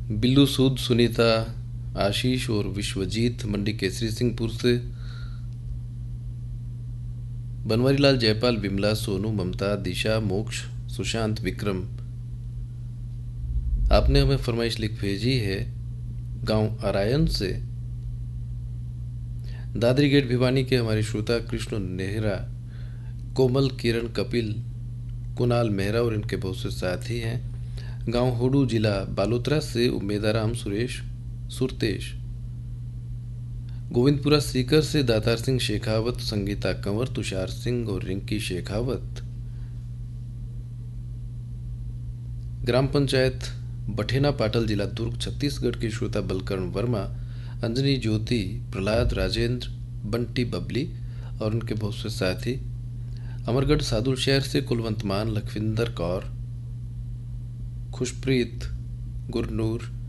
बिल्लू सूद, सुनीता, आशीष और विश्वजीत मंडी केसरी सिंहपुर से, बनवारीलाल, जयपाल, विमला, सोनू, ममता, दिशा, मोक्ष, सुशांत, विक्रम। आपने हमें फरमाइश लिख भेजी है गांव अरायन से। दादरी गेट भिवानी के हमारे श्रोता कृष्ण नेहरा, कोमल, किरण, कपिल, कुणाल मेहरा और इनके बहुत से साथी हैं। गांव हुडू, जिला बालोतरा से उम्मेदाराम, सुरेश, सुरतेश। गोविंदपुरा सीकर से दातार सिंह शेखावत, संगीता कंवर, तुषार सिंह और रिंकी शेखावत। ग्राम पंचायत बठेना पाटल, जिला दुर्ग, छत्तीसगढ़ के श्रोता बलकर्ण वर्मा, अंजनी, ज्योति, प्रहलाद, राजेंद्र, बंटी, बबली और उनके बहुत से साथी। अमरगढ़ सादुल शहर से कुलवंत मान, लखविंदर कौर, खुशप्रीत, गुरनूर,